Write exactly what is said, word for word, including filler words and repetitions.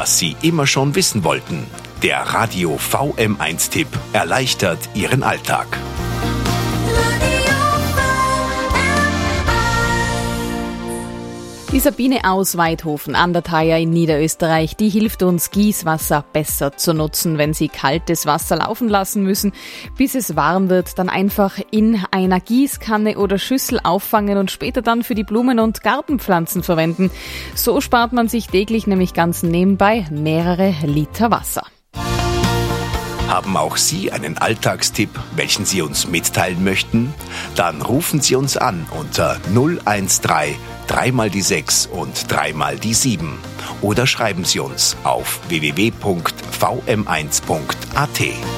was Sie immer schon wissen wollten. Der Radio V M eins Tipp erleichtert Ihren Alltag. Die Sabine aus Weidhofen an der Thaya in Niederösterreich, die hilft uns, Gießwasser besser zu nutzen. Wenn Sie kaltes Wasser laufen lassen müssen, bis es warm wird, dann einfach in einer Gießkanne oder Schüssel auffangen und später dann für die Blumen- und Gartenpflanzen verwenden. So spart man sich täglich nämlich ganz nebenbei mehrere Liter Wasser. Haben auch Sie einen Alltagstipp, welchen Sie uns mitteilen möchten? Dann rufen Sie uns an unter null eins drei, drei mal die sechs und drei mal die sieben. Oder schreiben Sie uns auf w w w punkt v m eins punkt a t.